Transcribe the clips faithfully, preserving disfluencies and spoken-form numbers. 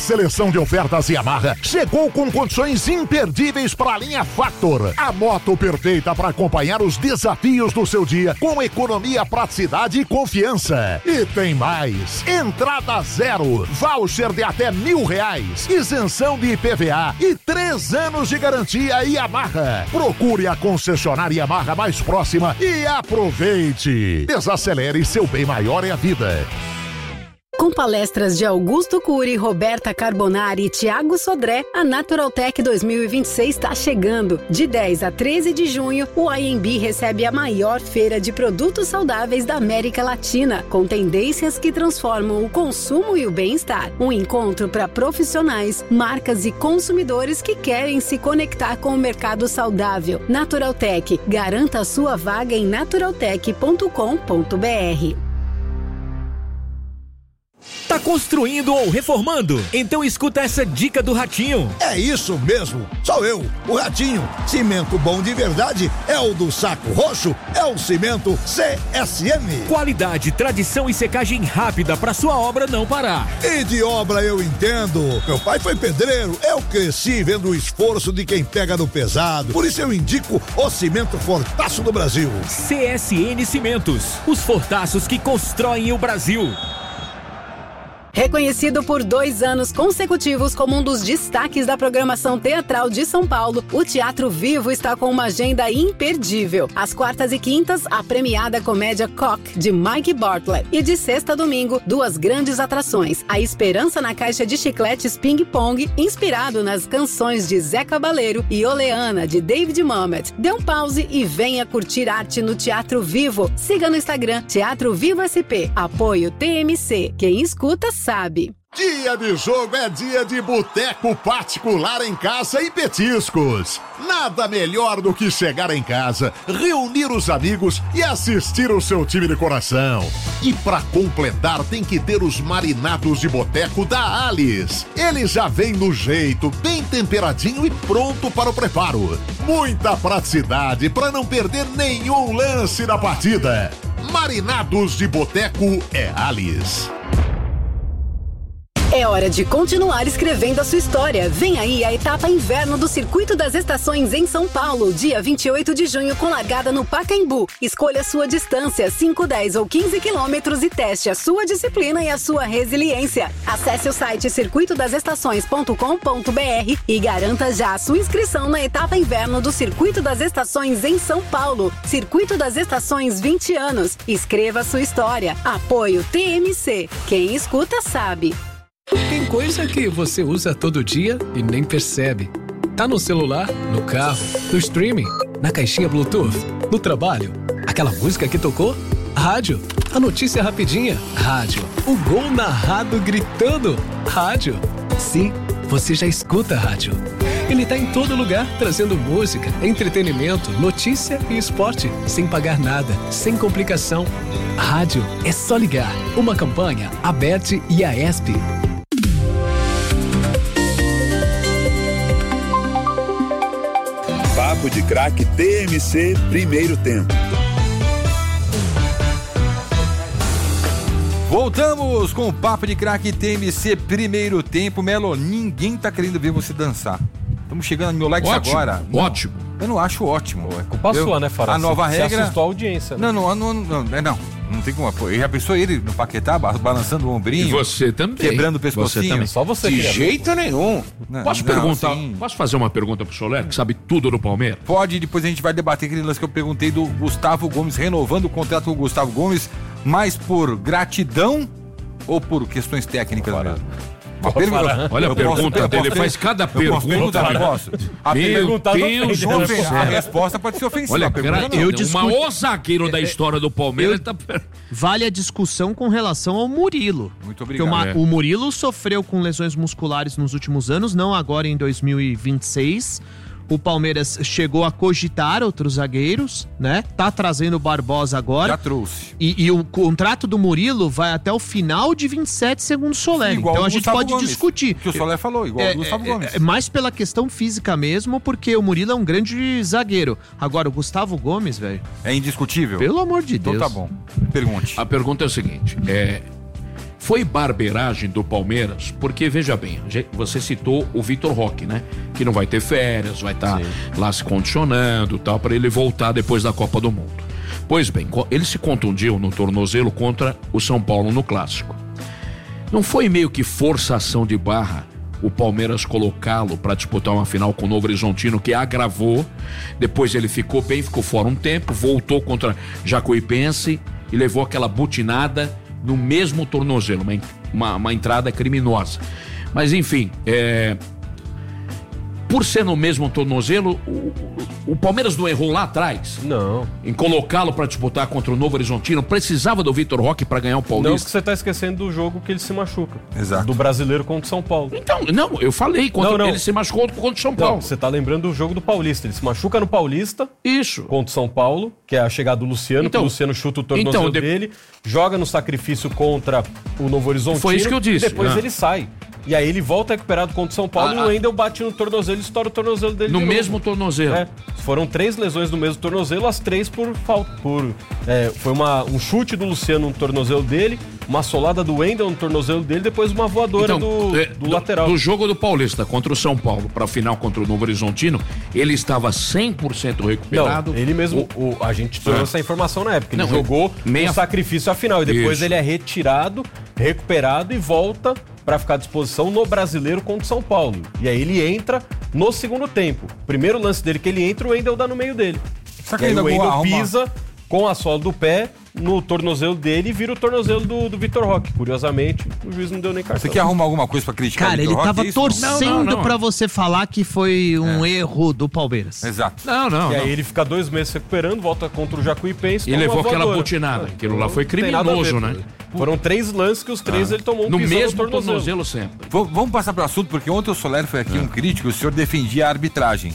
seleção de ofertas Yamaha chegou com condições imperdíveis para a linha Factor. A moto perfeita para acompanhar os desafios do seu dia com economia, praticidade e confiança. E tem mais. Entrada zero, voucher de até mil reais, isenção de I P V A e três anos de garantia Yamaha. Procure a concessionária Yamaha mais próxima e aproveite. Desacelere, seu bem maior é a vida. Com palestras de Augusto Cury, Roberta Carbonari e Thiago Sodré, a Naturaltech dois mil e vinte e seis está chegando. De dez a treze de junho, o I M B recebe a maior feira de produtos saudáveis da América Latina, com tendências que transformam o consumo e o bem-estar. Um encontro para profissionais, marcas e consumidores que querem se conectar com o mercado saudável. Naturaltech, garanta a sua vaga em naturaltech ponto com ponto b r. Tá construindo ou reformando? Então escuta essa dica do Ratinho. É isso mesmo, sou eu, o Ratinho. Cimento bom de verdade é o do Saco Roxo, é o cimento C S M. Qualidade, tradição e secagem rápida pra sua obra não parar. E de obra eu entendo. Meu pai foi pedreiro, eu cresci vendo o esforço de quem pega no pesado. Por isso eu indico o cimento Fortaço do Brasil. C S N Cimentos, os fortaços que constroem o Brasil. Reconhecido por dois anos consecutivos como um dos destaques da programação teatral de São Paulo, o Teatro Vivo está com uma agenda imperdível. Às quartas e quintas, a premiada comédia Cock, de Mike Bartlett. E de sexta a domingo, duas grandes atrações. A Esperança na Caixa de Chicletes Ping Pong, inspirado nas canções de Zé Cabaleiro, e Oleana, de David Mamet. Dê um pause e venha curtir arte no Teatro Vivo. Siga no Instagram, Teatro Vivo S P. Apoio T M C. Quem escuta, sabe. Dia de jogo é dia de boteco particular em casa e petiscos. Nada melhor do que chegar em casa, reunir os amigos e assistir o seu time de coração. E pra completar tem que ter os marinados de boteco da Alice. Ele já vem no jeito, bem temperadinho e pronto para o preparo. Muita praticidade para não perder nenhum lance da partida. Marinados de boteco é Alice. É hora de continuar escrevendo a sua história. Vem aí a etapa inverno do Circuito das Estações em São Paulo, dia vinte e oito de junho, com largada no Pacaembu. Escolha a sua distância, cinco, dez ou quinze quilômetros, e teste a sua disciplina e a sua resiliência. Acesse o site circuito das estações ponto com ponto b r e garanta já a sua inscrição na etapa inverno do Circuito das Estações em São Paulo. Circuito das Estações, vinte anos. Escreva a sua história. Apoio T M C. Quem escuta sabe. Tem coisa que você usa todo dia e nem percebe. Tá no celular, no carro, no streaming, na caixinha Bluetooth, no trabalho. Aquela música que tocou? Rádio. A notícia rapidinha? Rádio. O gol narrado gritando? Rádio. Sim, você já escuta rádio. Ele tá em todo lugar, trazendo música, entretenimento, notícia e esporte, sem pagar nada, sem complicação. Rádio é só ligar. Uma campanha, Aberte e a ESP. Papo de Craque T M C, primeiro tempo. Voltamos com o Papo de Craque T M C, primeiro tempo. Melo, ninguém tá querendo ver você dançar. Estamos chegando no meu likes ótimo, agora. Ótimo. Eu não acho ótimo. É culpa eu, sua, né, Fará? A nova você, regra... Você assustou a audiência. Né? Não, não, não, não, não, não, não tem como apoiar. Já pensou ele no Paquetá, balançando o ombrinho? E você também. Quebrando o pescocinho? Você também. Só você. De jeito nenhum. Não, posso não, perguntar, assim... posso fazer uma pergunta pro Soler, que sabe tudo do Palmeiras? Pode, depois a gente vai debater aquele lance que eu perguntei do Gustavo Gomes, renovando o contrato com o Gustavo Gomes, mas por gratidão ou por questões técnicas mesmo? Pergunta, olha a pergunta posso, dele, posso, faz cada pergunta. pergunta posso? A, Meu Deus do céu. A resposta pode ser ofensiva. Olha, pergunta, eu discuto... o zagueiro da história do Palmeiras eu... tá... Vale a discussão com relação ao Murilo. Muito obrigado. Uma, é. O Murilo sofreu com lesões musculares nos últimos anos, não agora em dois mil e vinte e seis. O Palmeiras chegou a cogitar outros zagueiros, né? Tá trazendo o Barbosa agora. Já trouxe. E, e o contrato do Murilo vai até o final de vinte e sete, segundo o Soler. Então a gente Gustavo pode Gomes, discutir. Que o Soler falou, igual é, o Gustavo é, Gomes. É mais pela questão física mesmo, porque o Murilo é um grande zagueiro. Agora, o Gustavo Gomes, velho... É indiscutível? Pelo amor de Deus. Então tá bom. Pergunte. A pergunta é o seguinte, é... Foi barbeiragem do Palmeiras, porque, veja bem, você citou o Vitor Roque, né? Que não vai ter férias, vai estar tá lá se condicionando e tal, para ele voltar depois da Copa do Mundo. Pois bem, ele se contundiu no tornozelo contra o São Paulo no Clássico. Não foi meio que forçação de barra o Palmeiras colocá-lo para disputar uma final com o Novo Horizontino, que agravou. Depois ele ficou bem, ficou fora um tempo, voltou contra Jacuipense e levou aquela butinada no mesmo tornozelo, uma, uma, uma entrada criminosa. Mas enfim, é... por ser no mesmo tornozelo, o, o, o Palmeiras não errou lá atrás? Não. Em colocá-lo para disputar contra o Novo Horizontino? Precisava do Vitor Roque para ganhar o Paulista? Não, que você tá esquecendo do jogo que ele se machuca. Exato. Do brasileiro contra o São Paulo. Então, não, eu falei, contra, não, não. ele se machucou contra o São Paulo. Não, você tá lembrando do jogo do Paulista. Ele se machuca no Paulista. Isso. Contra o São Paulo, que é a chegada do Luciano, então, que o Luciano chuta o tornozelo então, de... dele, joga no sacrifício contra o Novo Horizontino. Foi isso que eu disse. E depois ah. ele sai. E aí ele volta recuperado contra o São Paulo ah, e o Wendel bate no tornozelo e estoura o tornozelo dele. No de mesmo novo. tornozelo. É, foram três lesões no mesmo tornozelo, as três por falta. Por, é, foi uma, um chute do Luciano no tornozelo dele, uma solada do Wendel no tornozelo dele, depois uma voadora então, do, é, do, do lateral. Do jogo do Paulista contra o São Paulo para a final contra o Novo Horizontino, ele estava cem por cento recuperado. Não, ele mesmo, o, o, a gente trouxe ah. essa informação na época. Ele Não, jogou meia... no sacrifício à final e depois Isso. ele é retirado, recuperado e volta para ficar à disposição no Brasileiro contra o São Paulo. E aí ele entra no segundo tempo. Primeiro lance dele que ele entra, o Wendel dá no meio dele. Só que e aí ainda o Wendel arruma... pisa com a sola do pé no tornozelo dele e vira o tornozelo do, do Vitor Roque. Curiosamente, o juiz não deu nem cartão. Você quer arrumar alguma coisa pra criticar Cara, o Vitor ele Roque? tava torcendo não, não, não. pra você falar que foi um é. erro do Palmeiras. Exato. Não, não. E não. aí ele fica dois meses recuperando, volta contra o Jacuipense e levou aquela butinada. Aquilo lá foi criminoso, né? Foram três lances que os três ah. ele tomou um no mesmo no tornozelo. tornozelo sempre. V- vamos passar para o assunto, porque ontem o Soler foi aqui é. um crítico, o senhor defendia a arbitragem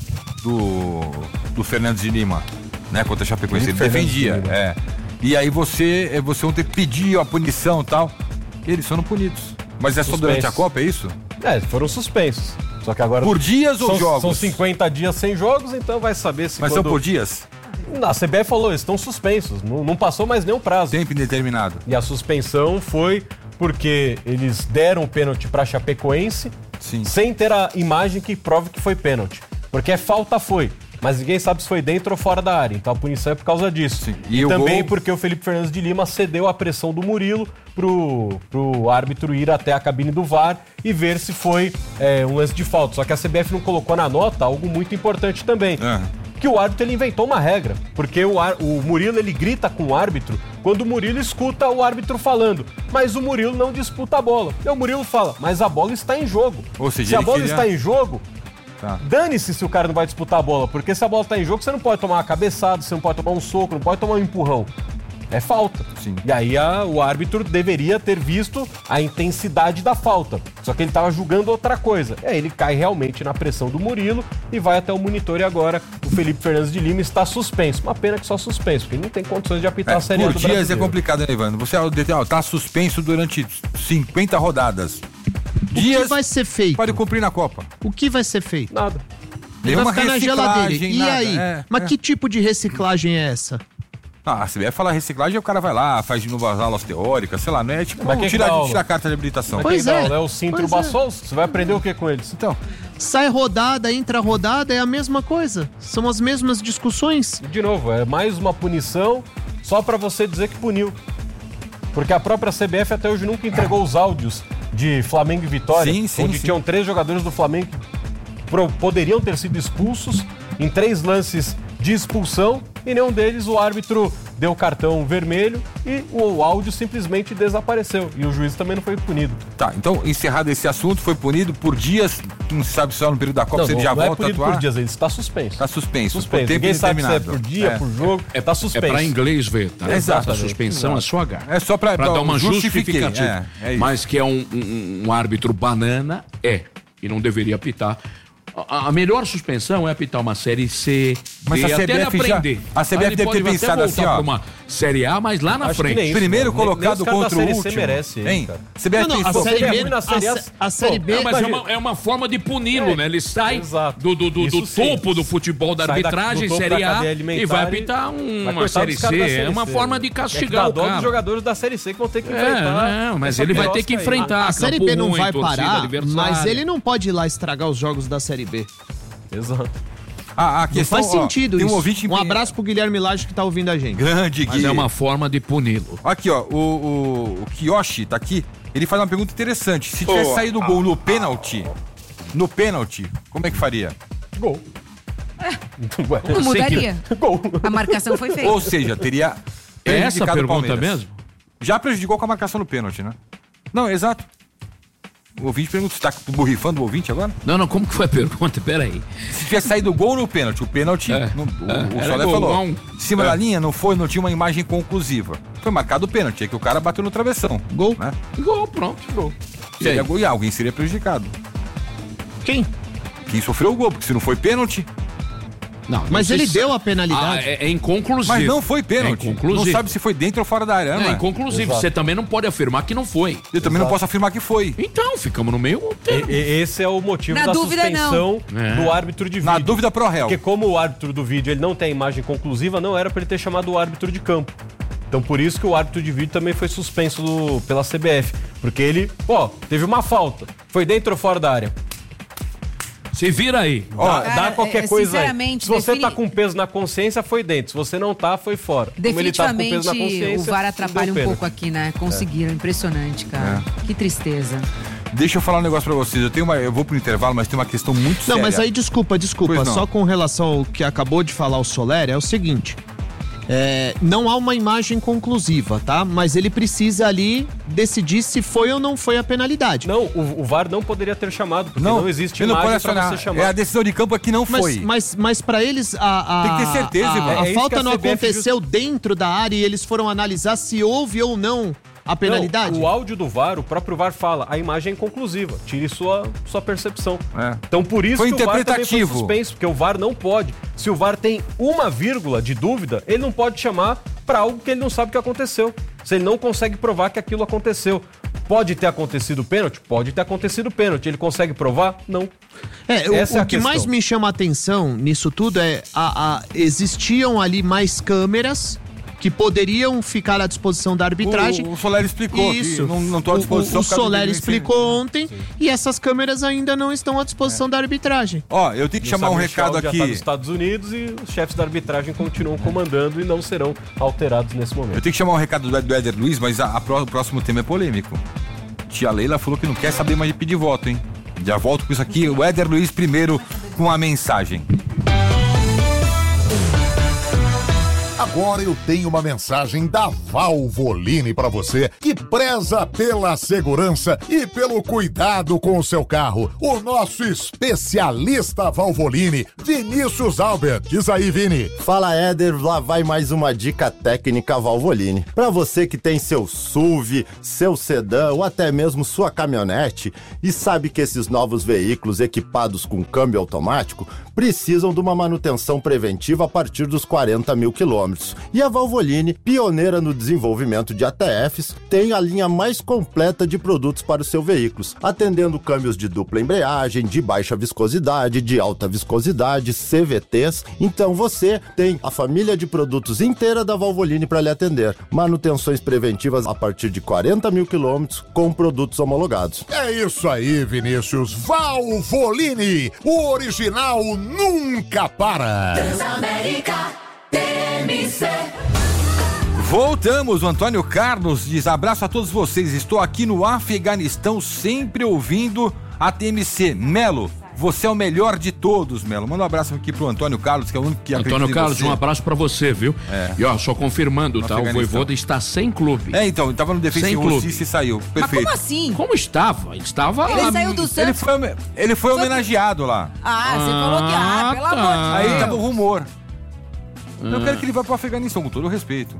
do, do Fernandes de Lima, né? Contra a Chapecoense. Ele defendia, de é. E aí você, você ontem pediu a punição e tal. Eles foram punidos. Mas é só Suspenso. durante a Copa, é isso? É, foram suspensos. Só que agora... Por dias ou são, jogos? São cinquenta dias sem jogos, então vai saber se Mas quando... são por dias? A C B F falou, eles estão suspensos. Não, não passou mais nenhum prazo. Tempo indeterminado. E a suspensão foi porque eles deram o pênalti pra Chapecoense Sim. sem ter a imagem que prove que foi pênalti. Porque falta foi. Mas ninguém sabe se foi dentro ou fora da área. Então a punição é por causa disso. Sim. E, e também gol... porque o Felipe Fernandes de Lima cedeu à pressão do Murilo pro, pro árbitro ir até a cabine do V A R e ver se foi é, um lance de falta. Só que a C B F não colocou na nota algo muito importante também. É. Que o árbitro ele inventou uma regra. Porque o, ar, o Murilo ele grita com o árbitro quando o Murilo escuta o árbitro falando. Mas o Murilo não disputa a bola. E o Murilo fala, mas a bola está em jogo. Ou seja, se a bola queria... está em jogo... Tá. Dane-se se o cara não vai disputar a bola, porque se a bola tá em jogo, você não pode tomar uma cabeçada, você não pode tomar um soco, não pode tomar um empurrão. É falta. Sim. E aí a, o árbitro deveria ter visto a intensidade da falta. Só que ele tava julgando outra coisa. E aí ele cai realmente na pressão do Murilo e vai até o monitor e agora o Felipe Fernandes de Lima está suspenso. Uma pena que só suspenso, porque ele não tem condições de apitar é, a Série A do Por dias brasileiro. é complicado, né, Evandro? Você ó, tá suspenso durante cinquenta rodadas. Dias o que vai ser feito? Pode cumprir na Copa. O que vai ser feito? Nada. Ele vai ficar na geladeira. E nada. aí? É, Mas é. que tipo de reciclagem é essa? Ah, se vier falar reciclagem, o cara vai lá, faz de novo as aulas teóricas, sei lá, não é tipo, Mas tira, tira a carta de habilitação. Pois é. É o Sintra e o Bassols, você vai aprender o que com eles? Então... Sai rodada, entra rodada, é a mesma coisa. São as mesmas discussões. E de novo, é mais uma punição só pra você dizer que puniu. Porque a própria C B F até hoje nunca entregou os áudios de Flamengo e Vitória, sim, sim, onde sim. tinham três jogadores do Flamengo que pro, poderiam ter sido expulsos em três lances de expulsão e nenhum deles o árbitro deu cartão vermelho e o áudio simplesmente desapareceu. E o juiz também não foi punido. Tá, então encerrado esse assunto, foi punido por dias, não se sabe só no período da Copa, não, se ele não, já não volta é punido a atuar. por dias, ele está suspenso. Está suspenso, suspenso. por tempo Ninguém sabe se é indeterminado. por dia, é. por jogo, é, tá suspenso. É pra inglês ver, tá? Exato. A suspensão é só H. É só pra, pra, pra dar uma justificativa. justificativa. É, é Mas que é um, um, um árbitro banana, é. E não deveria apitar. A, a melhor suspensão é apitar uma série C, mas D, a C B F até ele aprender. Já, a C B F deve ter pensado assim, ó. Uma Série A, mas lá na Acho que frente. nem isso, Primeiro mano. Nem- colocado nem os caras contra da o Série último. C merece, Hein? cara. C B F Não, tem não, a pô, Série B, pô, na Série A, a Série B... Não, mas é imagina. uma, é uma forma de puni-lo, É, né? Ele sai exato. do, do, do, Isso do sim. topo do futebol da Sai da- arbitragem, do topo Série da A, cadeia alimentar e vai e apitar vai uma cortar Série os caras da C. Série É uma C, forma né? de É que castigar dá o dó dos cara. jogadores da Série C que vão ter que É, enfrentar. não, mas essa ele vai ter birosca que aí. enfrentar. A Série Campo B não ruim, vai torcida parar, adversária. mas ele não pode ir lá estragar os jogos da Série B. Exato. A, a Não questão, faz ó, sentido tem um isso. ouvinte Um abraço pro Guilherme Lage que tá ouvindo a gente. grande, Mas Gui. é uma forma de puni-lo. Aqui, ó, o, o, o Kiyoshi tá aqui. Ele faz uma pergunta interessante. Se tivesse Oh, saído o gol no pênalti, no pênalti, como é que faria? Gol. Não mudaria. Gol. A marcação foi feita. Ou seja, teria É essa a prejudicado o pergunta Palmeiras. mesmo? Já prejudicou com a marcação no pênalti, né? Não, exato. O ouvinte pergunta, você tá borrifando o ouvinte agora? Não, não, como que foi a pergunta? Pera aí. Se tivesse saído o gol no pênalti, o pênalti, É, no- o, é, o era Soler gol, falou, um. em cima É. da linha não foi, não tinha uma imagem conclusiva. Foi marcado o pênalti, é que o cara bateu no travessão. Gol. Né? Gol, pronto. Gol. E Seria aí? gol e alguém seria prejudicado. Quem? Quem sofreu o gol, porque se não foi pênalti, Não, Mas não ele sei se- deu a Ah, penalidade. é, é inconclusivo. mas não foi pênalti. É inconclusivo. Não sabe se foi dentro ou fora da área, É né? inconclusivo. Exato. Você também não pode afirmar que não foi. Eu também não posso afirmar que foi. Então, ficamos no meio termo. E- e- Esse é o motivo Na da dúvida, suspensão não. É. do árbitro de vídeo. Na dúvida pro réu. Porque como o árbitro do vídeo ele não tem a imagem conclusiva, não era pra ele ter chamado o árbitro de campo. Então por isso que o árbitro de vídeo também foi suspenso do- pela C B F. Porque ele, pô, teve uma falta. Foi dentro ou fora da área? Se vira aí. Ó, Cara, dá qualquer é, coisa aí. sinceramente, Se você defini- tá com peso na consciência, foi dentro. Se você não tá, foi fora. Como ele tá com Definitivamente peso na consciência, o V A R deu atrapalha um pênalti. pouco aqui, né? Conseguiram, impressionante, cara. Que tristeza. Deixa eu falar um negócio pra vocês. Eu tenho uma, eu vou pro intervalo, mas tem uma questão muito Não, séria. mas aí desculpa, desculpa. Pois não. Só com relação ao que acabou de falar o Soler, é o seguinte. É, não há uma imagem conclusiva, tá? Mas ele precisa ali decidir se foi ou não foi a penalidade. Não, o, o V A R não poderia ter chamado, porque não, existe ele não pode imagem pra acionar. você chamar. É a decisão de campo que não Mas, foi. mas, mas para eles a, a, Tem que ter certeza, a, Ivan. a É isso que falta a não C B F aconteceu dentro da área e eles foram analisar se houve ou não a penalidade. Não, o áudio do V A R, o próprio V A R fala, a imagem é inconclusiva, tire sua, sua percepção. É. Então por isso Foi que o V A R também foi interpretativo. suspenso, porque o V A R não pode. Se o V A R tem uma vírgula de dúvida, ele não pode chamar para algo que ele não sabe que aconteceu. Se ele não consegue provar que aquilo aconteceu. Pode ter acontecido pênalti? Pode ter acontecido pênalti. Ele consegue provar? Não. É, o, Essa é o a que questão. mais me chama a atenção nisso tudo é a, a- existiam ali mais câmeras que poderiam ficar à disposição da arbitragem. O, o Soler explicou Isso. que não, não tô à O- disposição. O, o por causa do Soler devido explicou ontem e essas câmeras ainda não estão à disposição da arbitragem. Ó, eu tenho que O chamar um Samir recado Shaw já aqui. tá nos Estados Unidos e os chefes da arbitragem continuam comandando e não serão alterados nesse momento. Eu tenho que chamar um recado do, do Éder Luiz, mas a, a pró- o próximo tema é polêmico. Tia Leila falou que não quer saber mais de pedir voto, hein? Já volto com isso aqui. O Éder Luiz primeiro com a mensagem. Agora eu tenho uma mensagem da Valvoline para você que preza pela segurança e pelo cuidado com o seu carro. O nosso especialista Valvoline, Vinícius Albert. Diz aí, Vini. Fala, Éder, lá vai mais uma dica técnica Valvoline. Para você que tem seu S U V, seu sedã ou até mesmo sua caminhonete e sabe que esses novos veículos equipados com câmbio automático precisam de uma manutenção preventiva a partir dos quarenta mil quilômetros. E a Valvoline, pioneira no desenvolvimento de A T Fs, tem a linha mais completa de produtos para os seus veículos, atendendo câmbios de dupla embreagem, de baixa viscosidade, de alta viscosidade, C V Ts. Então você tem a família de produtos inteira da Valvoline para lhe atender. Manutenções preventivas a partir de quarenta mil quilômetros com produtos homologados. É isso aí, Vinícius. Valvoline, o original nunca para. Transamérica T M C. Voltamos, o Antônio Carlos diz, abraço a todos vocês, estou aqui no Afeganistão sempre ouvindo a T M C. Melo, você é o melhor de todos, Melo. Manda um abraço aqui pro Antônio Carlos, que é o único que acredita Antônio em Carlos, você. um abraço pra você, viu? É. E ó, só confirmando, No tá? O Afeganistão. Voivoda está sem clube. É, então, ele tava no Defensa e Sem clube. Justiça e saiu. Mas Perfeito. como assim? Como estava? Ele estava... Ele saiu do Ele Santos. foi, home- ele foi homenageado lá. Ah, você falou que. Ah, Ah, pelo tá. amor de Aí Deus. tava o rumor. Eu quero que ele vá pro Afeganistão, com todo o respeito.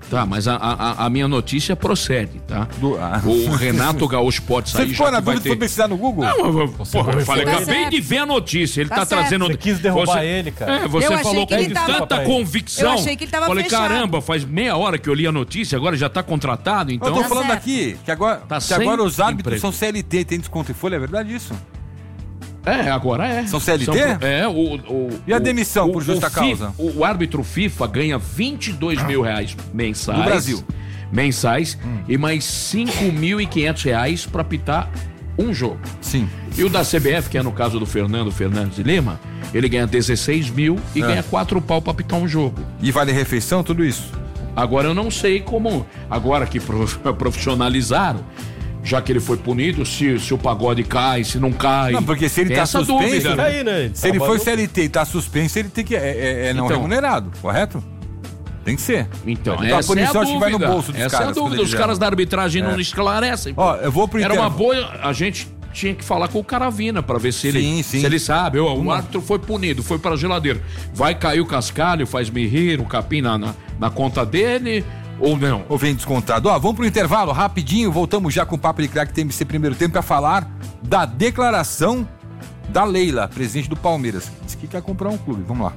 Tá, mas a, a, a minha notícia procede, tá? Do, ah. O Renato Gaúcho pode sair. Você ficou na dúvida, ter... foi pesquisar no Google? Não, eu, porra, eu falei, tá acabei certo. de ver a notícia. Ele tá, Tá certo. trazendo. Você quis derrubar você... ele, cara. É, você Eu falou achei que ele com tava- tanta convicção. Eu achei que ele tava Falei, fechado. caramba, faz meia hora que eu li a notícia, agora já tá contratado, então. Eu tô Tá falando certo. aqui que agora, Tá que agora sem os árbitros emprego. são C L T, tem desconto em folha, é verdade isso? É, agora é. São C L T? São- é, o, o. E a o- demissão o- por justa o causa? FIFA, o árbitro FIFA ganha vinte e dois mil reais mensais. No Brasil. Mensais Hum. e mais cinco mil e quinhentos reais pra apitar um jogo. Sim. E o da C B F, que é no caso do Fernando Fernandes de Lima, ele ganha dezesseis mil e É. ganha quatro pau pra apitar um jogo. E vale refeição, tudo isso? Agora eu não sei como. Agora que prof- profissionalizaram, já que ele foi punido, se, se o pagode cai, se não cai. Não, porque se ele tem tá essa suspenso, dúvida, né? Aí, né? Se ele Trabalhou- foi C L T e tá suspenso, ele tem que. É, é- é não Então. remunerado, correto? Tem que ser. Então, Então, essa a punição é a acho que vai no dúvida. bolso dos Essa caras. é a quando dúvida. eles Os caras erram. da arbitragem não É. esclarecem. Ó, eu vou pro Era uma intervalo. boa. A gente tinha que falar com o Caravina pra ver se ele, Sim, sim. se ele sabe. Ó, o Uma- árbitro foi punido, foi pra geladeira. Vai cair o cascalho, faz me rir, o capim na, na, na conta dele ou não? Ou vem descontado. Ó, vamos pro intervalo rapidinho. Voltamos já com o Papo de Craque T M C primeiro tempo pra falar da declaração da Leila, presidente do Palmeiras. Diz que quer comprar um clube. Vamos lá.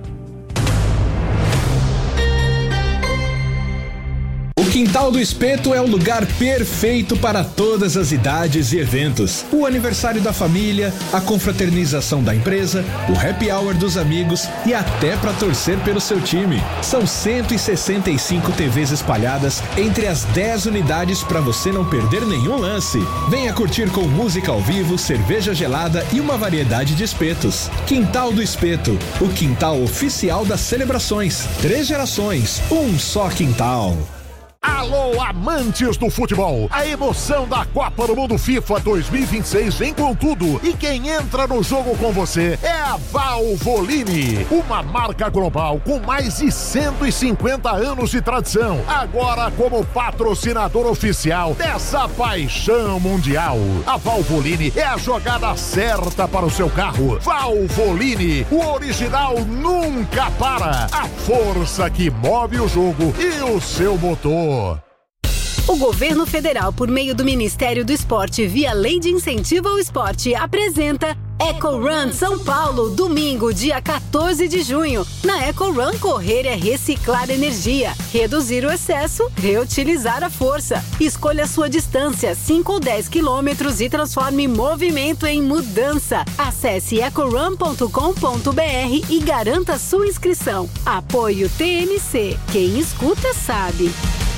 O Quintal do Espeto é o lugar perfeito para todas as idades e eventos. O aniversário da família, a confraternização da empresa, o happy hour dos amigos e até para torcer pelo seu time. São cento e sessenta e cinco T Vs espalhadas entre as dez unidades para você não perder nenhum lance. Venha curtir com música ao vivo, cerveja gelada e uma variedade de espetos. Quintal do Espeto, o quintal oficial das celebrações. Três gerações, um só quintal. Alô, amantes do futebol! A emoção da Copa do Mundo FIFA dois mil e vinte e seis vem com tudo. E quem entra no jogo com você é a Valvoline, uma marca global com mais de cento e cinquenta anos de tradição. Agora como patrocinador oficial dessa paixão mundial. A Valvoline é a jogada certa para o seu carro. Valvoline, o original nunca para. A força que move o jogo e o seu motor. O governo federal, por meio do Ministério do Esporte, via Lei de Incentivo ao Esporte, apresenta Eco Run São Paulo, domingo, dia quatorze de junho. Na Eco Run, correr é reciclar energia, reduzir o excesso, reutilizar a força. Escolha a sua distância, cinco ou dez quilômetros, e transforme movimento em mudança. Acesse eco run ponto com ponto b r e garanta sua inscrição. Apoio T M C. Quem escuta sabe.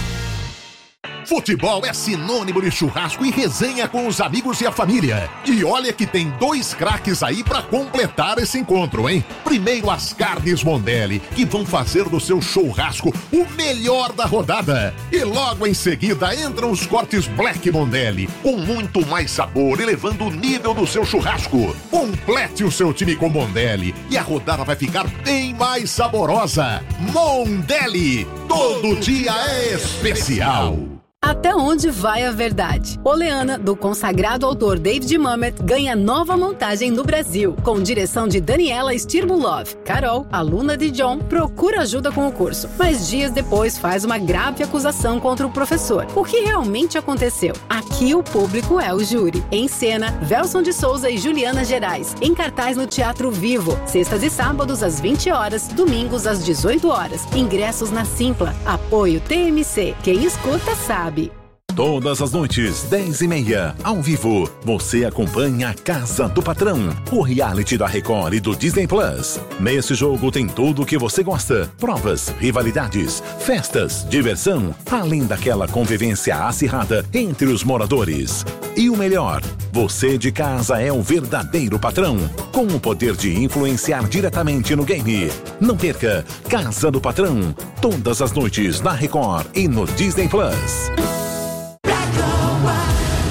Futebol é sinônimo de churrasco e resenha com os amigos e a família. E olha que tem dois craques aí pra completar esse encontro, hein? Primeiro, as carnes Mondelli, que vão fazer do seu churrasco o melhor da rodada. E logo em seguida entram os cortes Black Mondelli, com muito mais sabor, elevando o nível do seu churrasco. Complete o seu time com Mondelli e a rodada vai ficar bem mais saborosa. Mondelli, todo dia é especial. Até onde vai a verdade? Oleana, do consagrado autor David Mamet, ganha nova montagem no Brasil, com direção de Daniela Stirbulov. Carol, aluna de John, procura ajuda com o curso, mas dias depois faz uma grave acusação contra o professor. O que realmente aconteceu? Aqui o público é o júri. Em cena, Velson de Souza e Juliana Gerais, em cartaz no Teatro Vivo, sextas e sábados às vinte horas, domingos às dezoito horas. Ingressos na Simpla. Apoio T M C. Quem escuta sabe. Todas as noites, dez e meia, ao vivo, você acompanha a Casa do Patrão, o reality da Record e do Disney Plus. Nesse jogo tem tudo o que você gosta: provas, rivalidades, festas, diversão, além daquela convivência acirrada entre os moradores. E o melhor, você de casa é o verdadeiro patrão, com o poder de influenciar diretamente no game. Não perca Casa do Patrão, todas as noites na Record e no Disney Plus.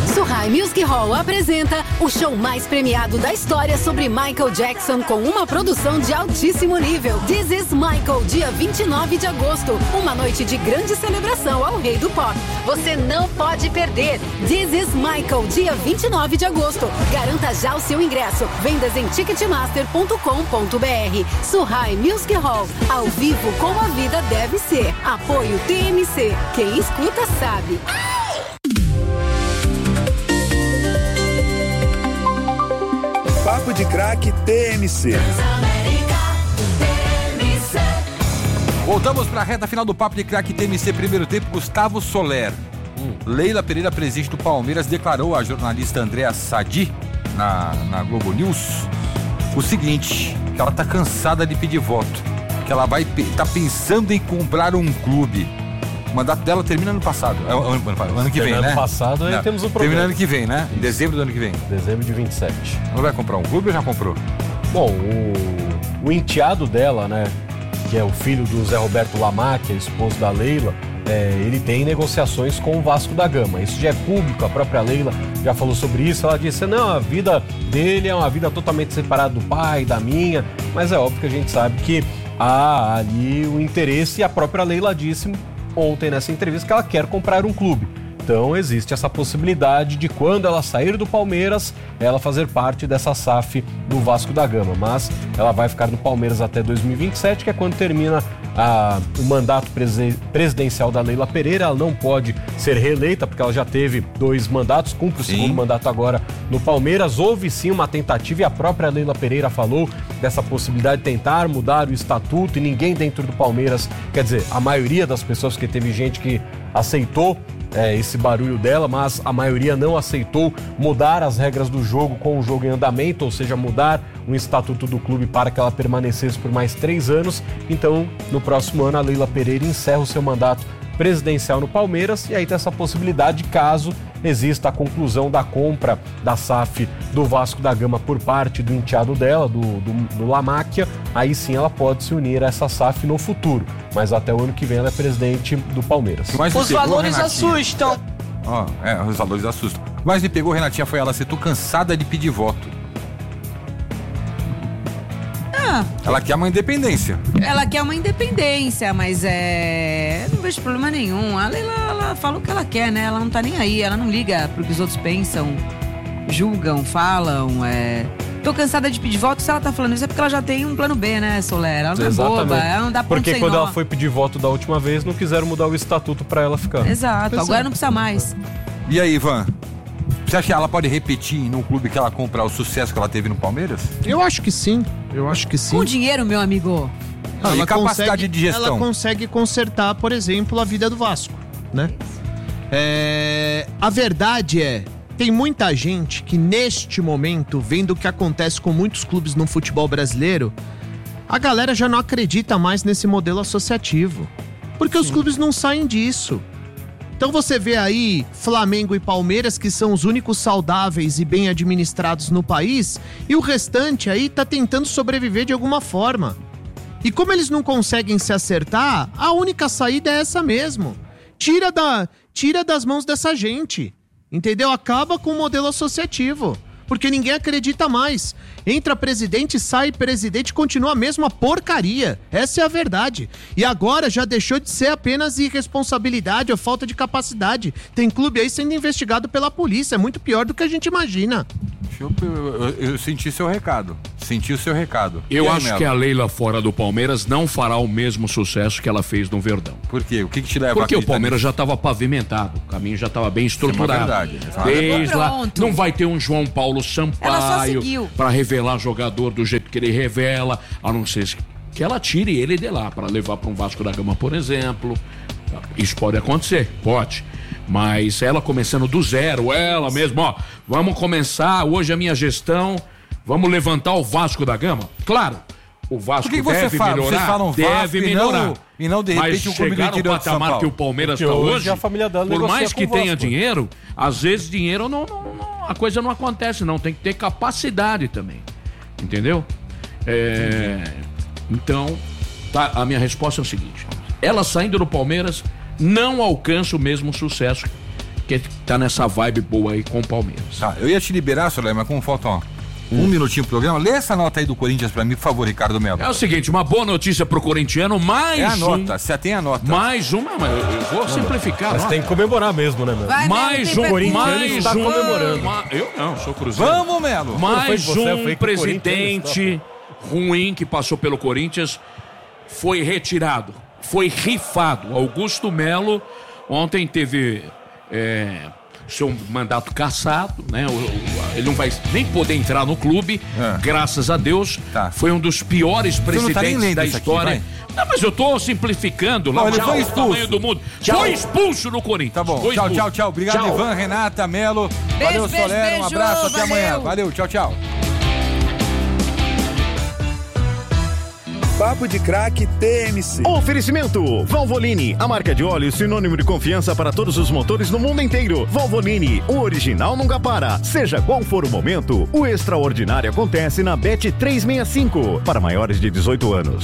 High Music Hall apresenta o show mais premiado da história sobre Michael Jackson com uma produção de altíssimo nível. This is Michael, dia vinte e nove de agosto. Uma noite de grande celebração ao rei do pop. Você não pode perder. This is Michael, dia vinte e nove de agosto. Garanta já o seu ingresso. Vendas em ticketmaster ponto com ponto b r. Suhai Music Hall, ao vivo como a vida deve ser. Apoio T M C. Quem escuta sabe. Papo de Craque T M C. Voltamos para a reta final do Papo de Craque T M C, primeiro tempo. Gustavo Soler. Hum. Leila Pereira, presidente do Palmeiras, declarou à jornalista Andréa Sadi, na, na Globo News, o seguinte, que ela tá cansada de pedir voto, que ela vai tá pensando em comprar um clube. O mandato dela termina ano passado, é, ano, ano, ano que vem, ano né? Ano passado aí Não, temos um problema. Termina ano que vem, né? Em dezembro do ano que vem. Dezembro de vinte e sete. Ela vai comprar um clube ou já comprou? Bom, o, o enteado dela, né, que é o filho do Zé Roberto Lamacchia, esposo da Leila, é, ele tem negociações com o Vasco da Gama. Isso já é público, a própria Leila já falou sobre isso. Ela disse, não, a vida dele é uma vida totalmente separada do pai, da minha, mas é óbvio que a gente sabe que há ali o interesse, e a própria Leila disse ontem nessa entrevista que ela quer comprar um clube. Então existe essa possibilidade de, quando ela sair do Palmeiras, ela fazer parte dessa S A F do Vasco da Gama. Mas ela vai ficar no Palmeiras até dois mil e vinte e sete, que é quando termina a, o mandato presi- presidencial da Leila Pereira. Ela não pode ser reeleita, porque ela já teve dois mandatos, cumpre o sim. segundo mandato agora no Palmeiras. Houve sim uma tentativa, e a própria Leila Pereira falou dessa possibilidade de tentar mudar o estatuto, e ninguém dentro do Palmeiras, quer dizer, a maioria das pessoas, porque teve gente que aceitou É, esse barulho dela, mas a maioria não aceitou mudar as regras do jogo com o jogo em andamento, ou seja, mudar o estatuto do clube para que ela permanecesse por mais três anos. Então, no próximo ano, a Leila Pereira encerra o seu mandato presidencial no Palmeiras, e aí tem essa possibilidade, caso exista a conclusão da compra da S A F do Vasco da Gama por parte do enteado dela, do, do, do Lamacchia, aí sim ela pode se unir a essa S A F no futuro, mas até o ano que vem ela é presidente do Palmeiras. Os pegou, valores Renatinha. Assustam. Ó, oh, é, os valores assustam. Mas me pegou, Renatinha, foi ela, se tô cansada de pedir voto. Ah, ela quer uma independência. Ela quer uma independência, mas é... não vejo problema nenhum. A Leila, ela fala o que ela quer, né? Ela não tá nem aí, ela não liga pro que os outros pensam, julgam, falam, é... Tô cansada de pedir voto. Se ela tá falando isso é porque ela já tem um plano B, né, Soler? Ela não Exatamente. é boba, ela não dá ponto Porque sem quando nó. ela foi pedir voto da última vez, não quiseram mudar o estatuto pra ela ficar. Exato, Exato. agora não precisa mais. E aí, Ivan? Você acha que ela pode repetir num clube que ela comprar o sucesso que ela teve no Palmeiras? Eu acho que sim, eu acho que sim. Com dinheiro, meu amigo. Ah, e capacidade consegue, de gestão? Ela consegue consertar, por exemplo, a vida do Vasco, né? É, a verdade é, tem muita gente que neste momento, vendo o que acontece com muitos clubes no futebol brasileiro, a galera já não acredita mais nesse modelo associativo. Porque sim. Os clubes não saem disso. Então você vê aí Flamengo e Palmeiras, que são os únicos saudáveis e bem administrados no país, e o restante aí tá tentando sobreviver de alguma forma. E como eles não conseguem se acertar, a única saída é essa mesmo. Tira, da, tira das mãos dessa gente, entendeu? Acaba com o modelo associativo, porque ninguém acredita mais. Entra presidente, sai presidente, continua a mesma porcaria. Essa é a verdade. E agora já deixou de ser apenas irresponsabilidade ou falta de capacidade. Tem clube aí sendo investigado pela polícia. É muito pior do que a gente imagina. Eu, eu, eu senti seu recado. Senti o seu recado. Eu aí, acho Melo? que a Leila fora do Palmeiras não fará o mesmo sucesso que ela fez no Verdão. Por quê? O que, que te leva Porque a o Palmeiras já estava pavimentado, o caminho já estava bem estruturado. Isso é verdade. Desde lá, não vai ter um João Paulo Sampaio para revelar jogador do jeito que ele revela, a não ser que ela tire ele de lá para levar para um Vasco da Gama, por exemplo. Isso pode acontecer, pode. Mas ela começando do zero, ela mesma, ó, vamos começar hoje a minha gestão, vamos levantar o Vasco da Gama. Claro, o Vasco Por que que deve fala? melhorar, falam deve Vasco melhorar. E não, e não de repente mas o clube do chegar no interior de São patamar Paulo. que o Palmeiras Porque está hoje hoje, a família dela por negocia mais que com o tenha Vasco. dinheiro, às vezes dinheiro não, não, não, a coisa não acontece não, tem que ter capacidade também, entendeu? É, então, tá, a minha resposta é o seguinte, ela saindo do Palmeiras não alcança o mesmo sucesso porque tá nessa vibe boa aí com o Palmeiras. Tá, eu ia te liberar, Soler, mas como falta, ó, um minutinho pro programa, lê essa nota aí do Corinthians pra mim, por favor, Ricardo Melo. É o seguinte, uma boa notícia pro corintiano, mais é a um... nota, você tem a nota. Mais uma, mas eu, eu vou simplificar. Mas tem que comemorar mesmo, né, Melo? Vai, mais Melo, um, Corintiano mais está um... comemorando. Ma, eu não, sou Cruzeiro. Vamos, Melo. Mais você, um presidente está... ruim que passou pelo Corinthians foi retirado, foi rifado. Augusto Melo ontem teve... É, seu mandato cassado, né? O, o, ele não vai nem poder entrar no clube, é. graças a Deus. Tá. Foi um dos piores presidentes tá da história. Aqui, não, mas eu tô simplificando lá. Não, ele foi expulso. Do mundo. Foi expulso no Corinthians. Tá bom. Tchau, tchau, tchau. Obrigado, tchau. Ivan, Renata, Melo. Beijo, valeu, beijo, Soler. beijo, um abraço, valeu. até amanhã. Valeu, tchau, tchau. Papo de Craque T M C. Oferecimento Valvoline, a marca de óleo sinônimo de confiança para todos os motores no mundo inteiro. Valvoline, o original nunca para. Seja qual for o momento, o extraordinário acontece na Bet trezentos e sessenta e cinco. Para maiores de dezoito anos.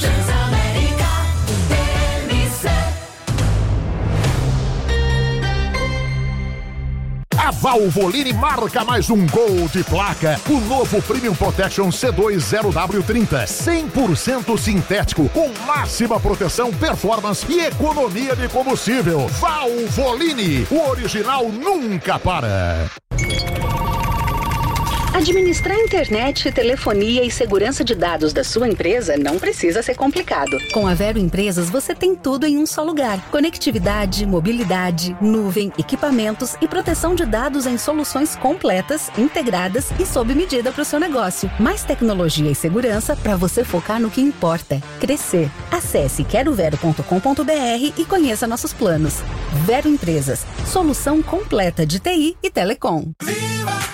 A Valvoline marca mais um gol de placa. O novo Premium Protection C dois zero W trinta, cem por cento sintético, com máxima proteção, performance e economia de combustível. Valvoline, o original nunca para. Administrar internet, telefonia e segurança de dados da sua empresa não precisa ser complicado. Com a Vero Empresas, você tem tudo em um só lugar. Conectividade, mobilidade, nuvem, equipamentos e proteção de dados em soluções completas, integradas e sob medida para o seu negócio. Mais tecnologia e segurança para você focar no que importa: crescer. Acesse quero vero ponto com ponto b r e conheça nossos planos. Vero Empresas, solução completa de T I e telecom. Viva!